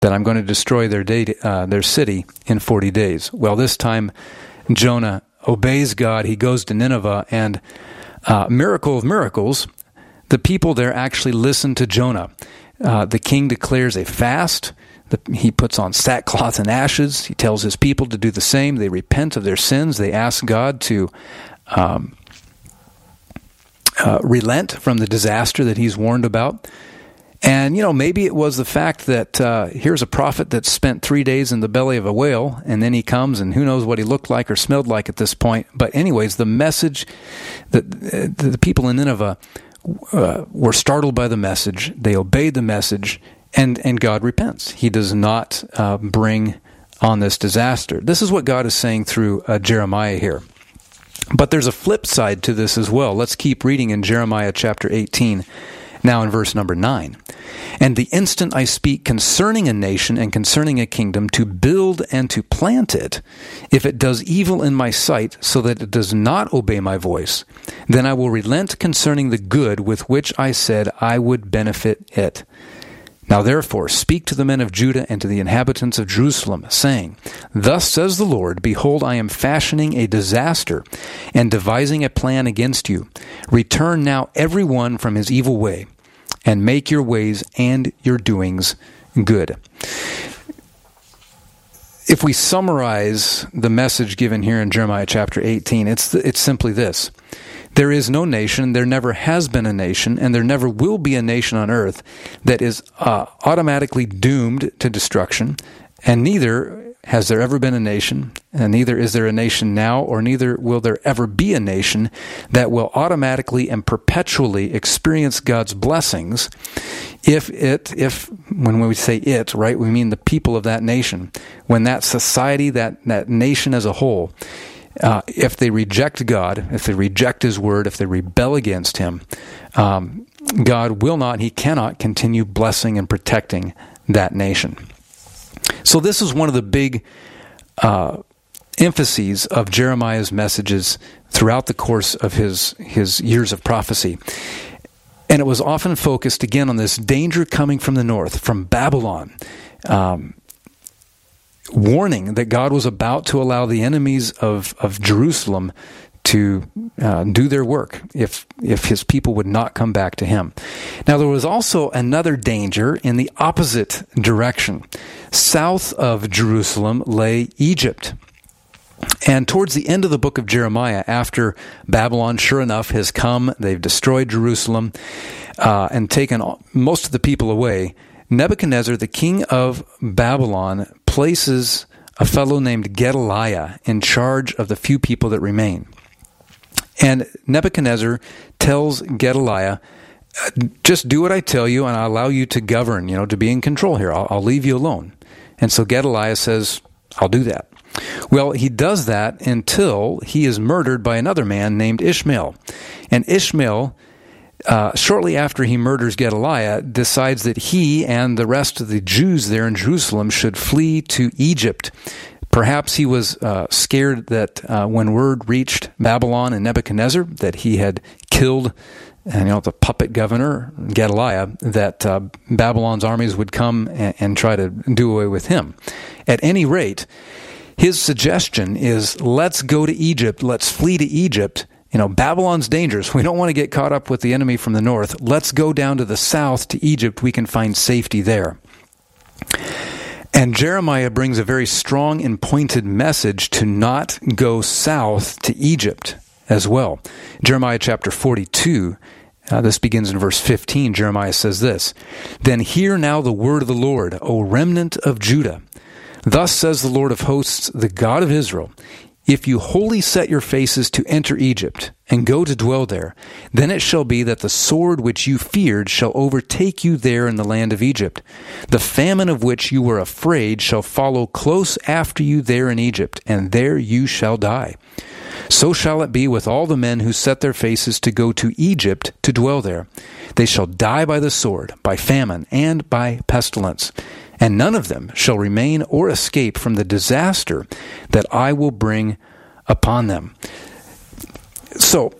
that I'm going to destroy their city in 40 days. Well, this time Jonah obeys God. He goes to Nineveh, and miracle of miracles, the people there actually listen to Jonah. The king declares a fast. He puts on sackcloth and ashes. He tells his people to do the same. They repent of their sins. They ask God to relent from the disaster that he's warned about. And, maybe it was the fact that here's a prophet that spent 3 days in the belly of a whale, and then he comes, and who knows what he looked like or smelled like at this point. But anyways, the message that the people in Nineveh were startled by the message. They obeyed the message, and God repents. He does not bring on this disaster. This is what God is saying through Jeremiah here. But there's a flip side to this as well. Let's keep reading in Jeremiah chapter 18, now in verse number 9. And the instant I speak concerning a nation and concerning a kingdom, to build and to plant it, if it does evil in my sight, so that it does not obey my voice, then I will relent concerning the good with which I said I would benefit it. Now therefore speak to the men of Judah and to the inhabitants of Jerusalem, saying, Thus says the Lord, Behold, I am fashioning a disaster and devising a plan against you. Return now every one from his evil way, and make your ways and your doings good. If we summarize the message given here in Jeremiah chapter 18, it's simply this. There is no nation, there never has been a nation, and there never will be a nation on earth that is automatically doomed to destruction, and neither has there ever been a nation, and neither is there a nation now, or neither will there ever be a nation that will automatically and perpetually experience God's blessings if when we say it, right, we mean the people of that nation. When that society, that nation as a whole, if they reject God, if they reject His Word, if they rebel against Him, God will not, He cannot continue blessing and protecting that nation. So this is one of the big emphases of Jeremiah's messages throughout the course of his years of prophecy. And it was often focused, again, on this danger coming from the north, from Babylon, warning that God was about to allow the enemies of Jerusalem to do their work if His people would not come back to Him. Now, there was also another danger in the opposite direction. South of Jerusalem lay Egypt. And towards the end of the book of Jeremiah, after Babylon, sure enough, has come, they've destroyed Jerusalem and taken most of the people away, Nebuchadnezzar, the king of Babylon, places a fellow named Gedaliah in charge of the few people that remain. And Nebuchadnezzar tells Gedaliah, just do what I tell you, and I'll allow you to govern, to be in control here. I'll leave you alone. And so Gedaliah says, I'll do that. Well, he does that until he is murdered by another man named Ishmael. And Ishmael, shortly after he murders Gedaliah, decides that he and the rest of the Jews there in Jerusalem should flee to Egypt. Perhaps he was scared that when word reached Babylon and Nebuchadnezzar that he had killed the puppet governor, Gedaliah, that Babylon's armies would come and try to do away with him. At any rate, his suggestion is, let's go to Egypt, let's flee to Egypt. Babylon's dangerous. We don't want to get caught up with the enemy from the north. Let's go down to the south to Egypt. We can find safety there. And Jeremiah brings a very strong and pointed message to not go south to Egypt as well. Jeremiah chapter 42, this begins in verse 15. Jeremiah says this, Then hear now the word of the Lord, O remnant of Judah. Thus says the Lord of hosts, the God of Israel, If you wholly set your faces to enter Egypt, and go to dwell there, then it shall be that the sword which you feared shall overtake you there in the land of Egypt. The famine of which you were afraid shall follow close after you there in Egypt, and there you shall die. So shall it be with all the men who set their faces to go to Egypt to dwell there. They shall die by the sword, by famine, and by pestilence. And none of them shall remain or escape from the disaster that I will bring upon them. So,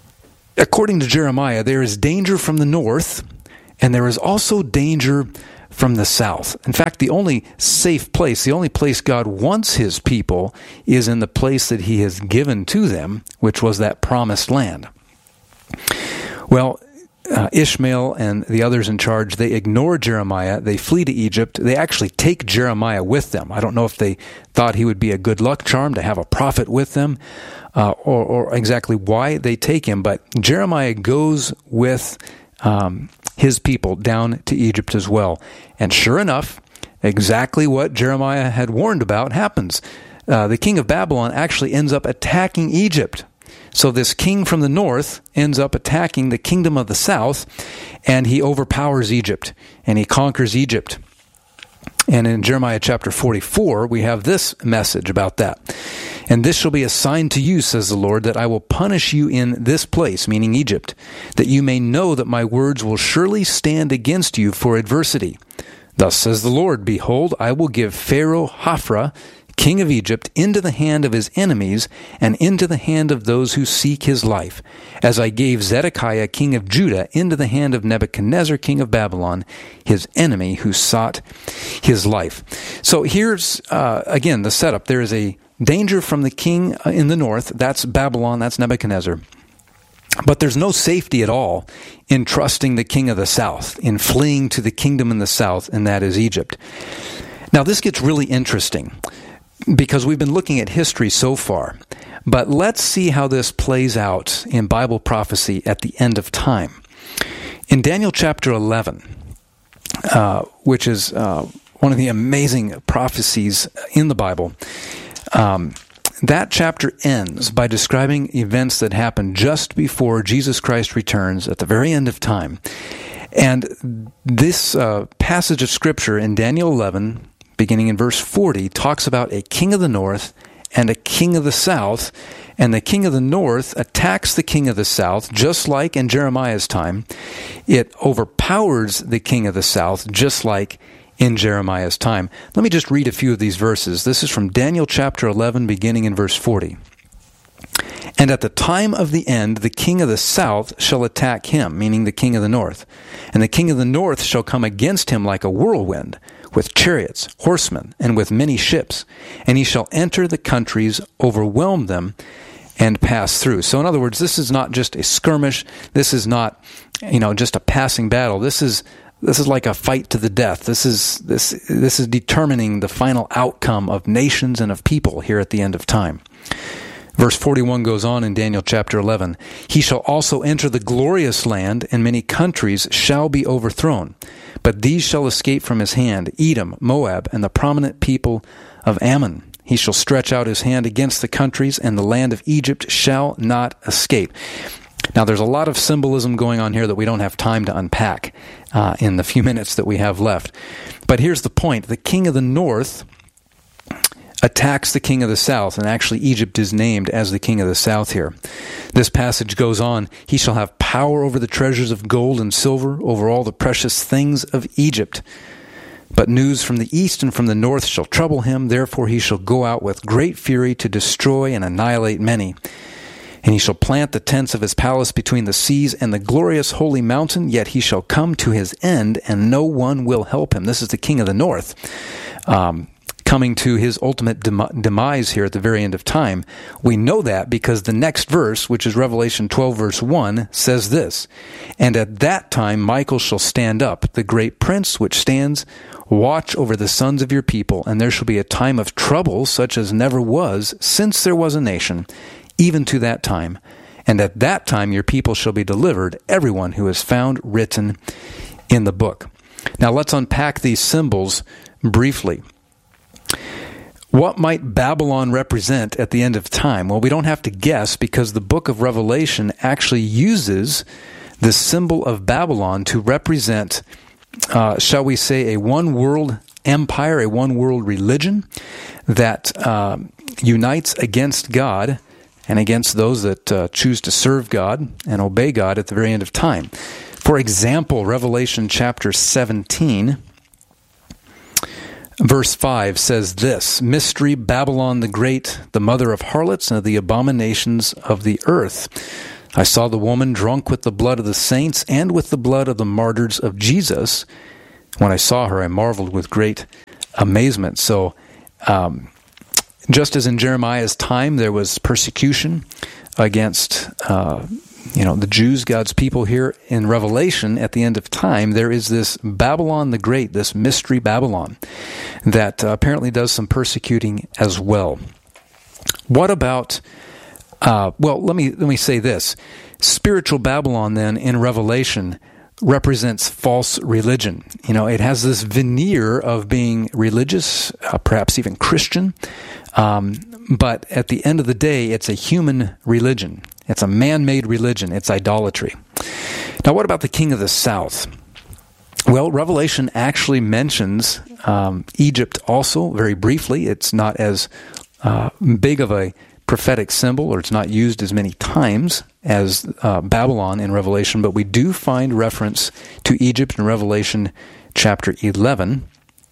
according to Jeremiah, there is danger from the north, and there is also danger from the south. In fact, the only safe place, the only place God wants his people is in the place that he has given to them, which was that promised land. Well, Ishmael and the others in charge, they ignore Jeremiah. They flee to Egypt. They actually take Jeremiah with them. I don't know if they thought he would be a good luck charm to have a prophet with them, or exactly why they take him. But Jeremiah goes with his people down to Egypt as well. And sure enough, exactly what Jeremiah had warned about happens. The king of Babylon actually ends up attacking Egypt. So this king from the north ends up attacking the kingdom of the south, and he overpowers Egypt, and he conquers Egypt. And in Jeremiah chapter 44, we have this message about that. And this shall be a sign to you, says the Lord, that I will punish you in this place, meaning Egypt, that you may know that my words will surely stand against you for adversity. Thus says the Lord, behold, I will give Pharaoh Hophra, king of Egypt, into the hand of his enemies and into the hand of those who seek his life, as I gave Zedekiah, king of Judah, into the hand of Nebuchadnezzar, king of Babylon, his enemy who sought his life. So here's, again, the setup. There is a danger from the king in the north. That's Babylon. That's Nebuchadnezzar. But there's no safety at all in trusting the king of the south, in fleeing to the kingdom in the south, and that is Egypt. Now, this gets really interesting, because we've been looking at history so far. But let's see how this plays out in Bible prophecy at the end of time. In Daniel chapter 11, which is one of the amazing prophecies in the Bible, that chapter ends by describing events that happened just before Jesus Christ returns at the very end of time. And this passage of Scripture in Daniel 11, beginning in verse 40, talks about a king of the north and a king of the south, and the king of the north attacks the king of the south, just like in Jeremiah's time. It overpowers the king of the south, just like in Jeremiah's time. Let me just read a few of these verses. This is from Daniel chapter 11, beginning in verse 40. And at the time of the end, the king of the south shall attack him, meaning the king of the north. And the king of the north shall come against him like a whirlwind, with chariots, horsemen, and with many ships. And he shall enter the countries, overwhelm them, and pass through. So in other words, this is not just a skirmish. This is not, just a passing battle. This is like a fight to the death. This is determining the final outcome of nations and of people here at the end of time. Verse 41 goes on in Daniel chapter 11. He shall also enter the glorious land, and many countries shall be overthrown. But these shall escape from his hand, Edom, Moab, and the prominent people of Ammon. He shall stretch out his hand against the countries, and the land of Egypt shall not escape. Now, there's a lot of symbolism going on here that we don't have time to unpack in the few minutes that we have left. But here's the point. The king of the north attacks the king of the south, and actually Egypt is named as the king of the south here. This passage goes on, he shall have power over the treasures of gold and silver, over all the precious things of Egypt. But news from the east and from the north shall trouble him, therefore he shall go out with great fury to destroy and annihilate many. And he shall plant the tents of his palace between the seas and the glorious holy mountain, yet he shall come to his end, and no one will help him. This is the king of the north, coming to his ultimate demise here at the very end of time. We know that because the next verse, which is Revelation 12, verse 1, says this, And at that time Michael shall stand up, the great prince which stands watch over the sons of your people, and there shall be a time of trouble such as never was since there was a nation, even to that time. And at that time your people shall be delivered, everyone who is found written in the book. Now let's unpack these symbols briefly. What might Babylon represent at the end of time? Well, we don't have to guess, because the book of Revelation actually uses the symbol of Babylon to represent, shall we say, a one-world empire, a one-world religion that unites against God and against those that choose to serve God and obey God at the very end of time. For example, Revelation chapter 17, verse 5 says this, Mystery, Babylon the Great, the mother of harlots and of the abominations of the earth. I saw the woman drunk with the blood of the saints and with the blood of the martyrs of Jesus. When I saw her, I marveled with great amazement. So, just as in Jeremiah's time, there was persecution against the Jews, God's people. Here in Revelation, at the end of time, there is this Babylon the Great, this mystery Babylon, that apparently does some persecuting as well. What about, let me say this. Spiritual Babylon, then, in Revelation, represents false religion. It has this veneer of being religious, perhaps even Christian, but at the end of the day, it's a human religion. It's a man-made religion. It's idolatry. Now, what about the king of the south? Well, Revelation actually mentions Egypt also, very briefly. It's not as big of a prophetic symbol, or it's not used as many times as Babylon in Revelation, but we do find reference to Egypt in Revelation chapter 11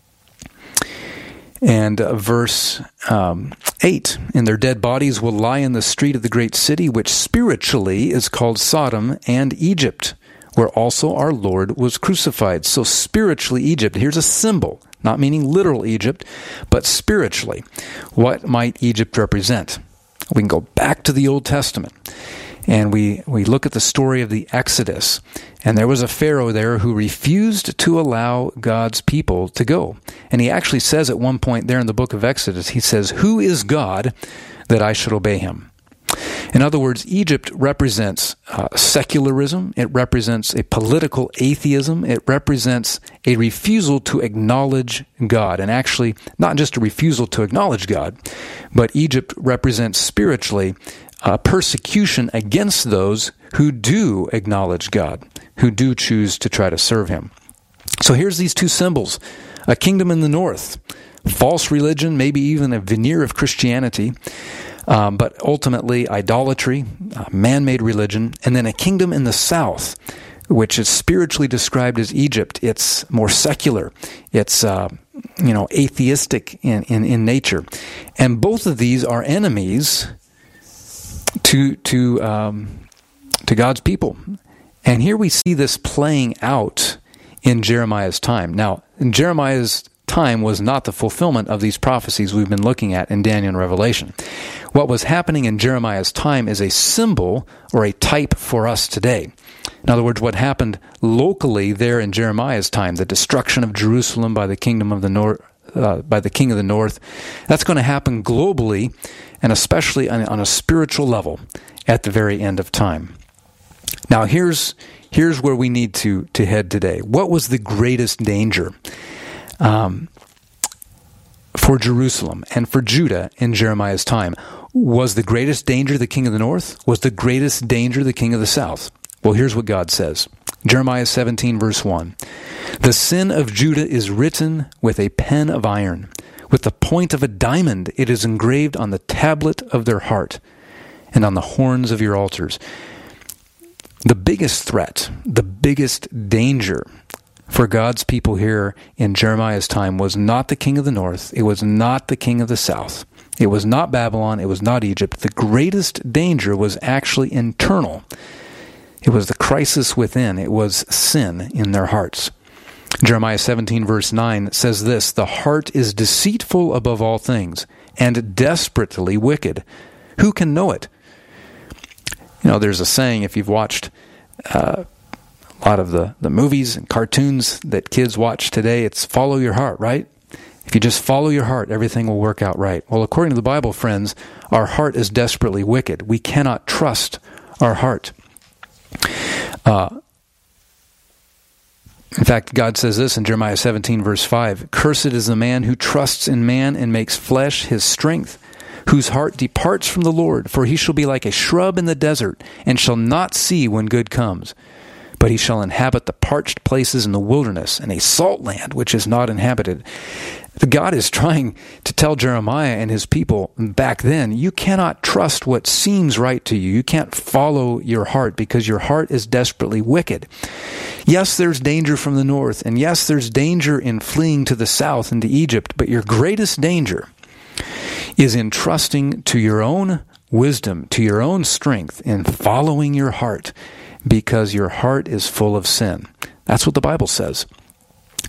and verse 8. And their dead bodies will lie in the street of the great city, which spiritually is called Sodom and Egypt, where also our Lord was crucified. So spiritually Egypt, here's a symbol, not meaning literal Egypt, but spiritually. What might Egypt represent? We can go back to the Old Testament, and we look at the story of the Exodus. And there was a Pharaoh there who refused to allow God's people to go. And he actually says at one point there in the book of Exodus, he says, "Who is God that I should obey him?" In other words, Egypt represents secularism. It represents a political atheism. It represents a refusal to acknowledge God. And actually, not just a refusal to acknowledge God, but Egypt represents spiritually persecution against those who do acknowledge God, who do choose to try to serve him. So here's these two symbols. A kingdom in the north, false religion, maybe even a veneer of Christianity, but ultimately idolatry, man-made religion, and then a kingdom in the south, which is spiritually described as Egypt. It's more secular. It's atheistic in nature, and both of these are enemies to God's people. And here we see this playing out in Jeremiah's time. Now, in Jeremiah's time was not the fulfillment of these prophecies we've been looking at in Daniel and Revelation. What was happening in Jeremiah's time is a symbol or a type for us today. In other words, what happened locally there in Jeremiah's time, the destruction of Jerusalem by the kingdom of the north, by the king of the north, that's going to happen globally, and especially on a spiritual level at the very end of time. Now, here's where we need to head today. What was the greatest danger for Jerusalem and for Judah in Jeremiah's time? Was the greatest danger the king of the north? Was the greatest danger the king of the south? Well, here's what God says. Jeremiah 17, verse 1. "The sin of Judah is written with a pen of iron. With the point of a diamond it is engraved on the tablet of their heart and on the horns of your altars." The biggest threat, the biggest danger for God's people here in Jeremiah's time was not the king of the north. It was not the king of the south. It was not Babylon. It was not Egypt. The greatest danger was actually internal. It was the crisis within. It was sin in their hearts. Jeremiah 17 verse 9 says this, "The heart is deceitful above all things and desperately wicked. Who can know it?" There's a saying, if you've watched a lot of the movies and cartoons that kids watch today, it's follow your heart, right? If you just follow your heart, everything will work out right. Well, according to the Bible, friends, our heart is desperately wicked. We cannot trust our heart. In fact, God says this in Jeremiah 17, verse 5, "Cursed is the man who trusts in man and makes flesh his strength, whose heart departs from the Lord, for he shall be like a shrub in the desert, and shall not see when good comes. But he shall inhabit the parched places in the wilderness, and a salt land which is not inhabited." God is trying to tell Jeremiah and his people back then, you cannot trust what seems right to you. You can't follow your heart because your heart is desperately wicked. Yes, there's danger from the north, and yes, there's danger in fleeing to the south into Egypt, but your greatest danger is in trusting to your own wisdom, to your own strength, in following your heart, because your heart is full of sin. That's what the Bible says.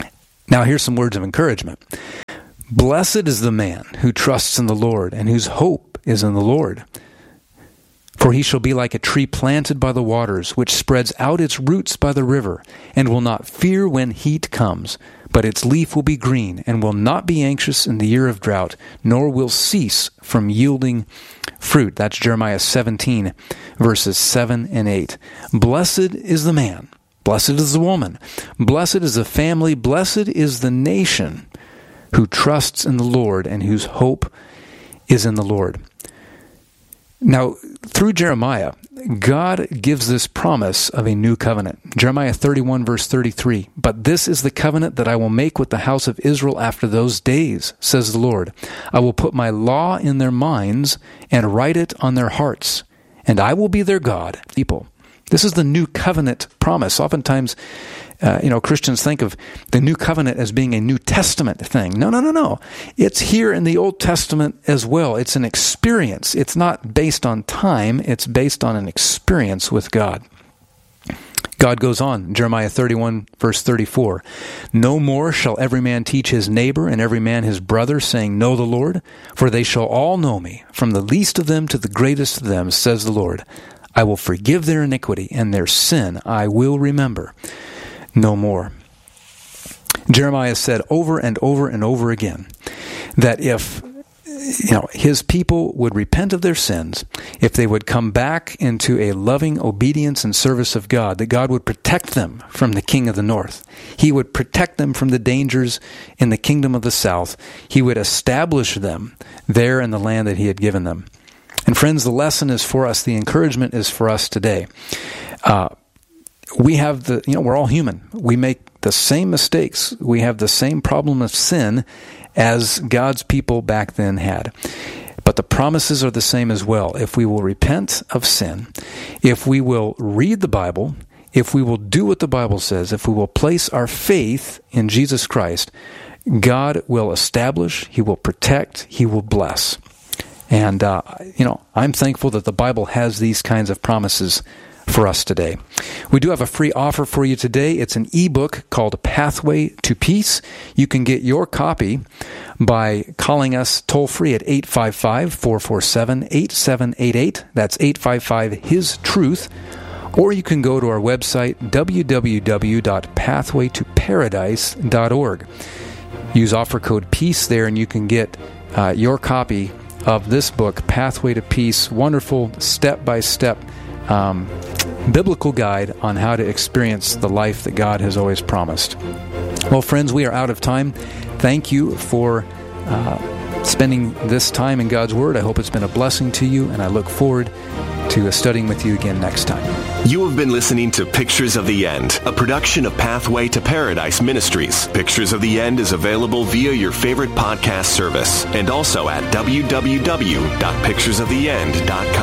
Now here's some words of encouragement. Blessed is the man who trusts in the Lord and whose hope is in the Lord. For he shall be like a tree planted by the waters, which spreads out its roots by the river, and will not fear when heat comes, but its leaf will be green, and will not be anxious in the year of drought, nor will cease from yielding fruit. That's Jeremiah 17, verses 7 and 8. Blessed is the man, blessed is the woman, blessed is the family, blessed is the nation who trusts in the Lord and whose hope is in the Lord. Now, through Jeremiah, God gives this promise of a new covenant. Jeremiah 31, verse 33, "But this is the covenant that I will make with the house of Israel after those days, says the Lord. I will put my law in their minds and write it on their hearts, and I will be their God, people." This is the new covenant promise. Oftentimes, Christians think of the new covenant as being a New Testament thing. No. It's here in the Old Testament as well. It's an experience. It's not based on time. It's based on an experience with God. God goes on, Jeremiah 31, verse 34, "No more shall every man teach his neighbor and every man his brother, saying, Know the Lord, for they shall all know me, from the least of them to the greatest of them, says the Lord. I will forgive their iniquity, and their sin I will remember no more." Jeremiah said over and over and over again that if his people would repent of their sins, if they would come back into a loving obedience and service of God, that God would protect them from the king of the north. He would protect them from the dangers in the kingdom of the south. He would establish them there in the land that he had given them. And friends, the lesson is for us. The encouragement is for us today. We have we're all human. We make the same mistakes. We have the same problem of sin as God's people back then had. But the promises are the same as well. If we will repent of sin, if we will read the Bible, if we will do what the Bible says, if we will place our faith in Jesus Christ, God will establish, He will protect, He will bless. And, I'm thankful that the Bible has these kinds of promises for us today. We do have a free offer for you today. It's an ebook called Pathway to Peace. You can get your copy by calling us toll-free at 855-447-8788. That's 855-HIS-TRUTH. Or you can go to our website, www.pathwaytoparadise.org. Use offer code PEACE there, and you can get your copy of this book, Pathway to Peace. Wonderful step-by-step biblical guide on how to experience the life that God has always promised. Well, friends, we are out of time. Thank you for spending this time in God's Word. I hope it's been a blessing to you, and I look forward to studying with you again next time. You have been listening to Pictures of the End, a production of Pathway to Paradise Ministries. Pictures of the End is available via your favorite podcast service and also at www.picturesoftheend.com.